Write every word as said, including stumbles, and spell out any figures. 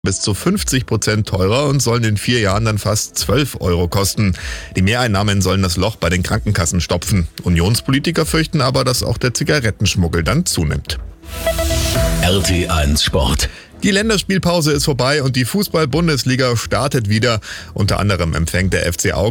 bis zu fünfzig Prozent teurer und sollen in vier Jahren dann fast zwölf Euro kosten. Die Mehreinnahmen sollen das Loch bei den Krankenkassen stopfen. Unionspolitiker fürchten aber, dass auch der Zigarettenschmuggel dann zunimmt. R T eins Sport. Die Länderspielpause ist vorbei und die Fußball-Bundesliga startet wieder. Unter anderem empfängt der F C Augsburg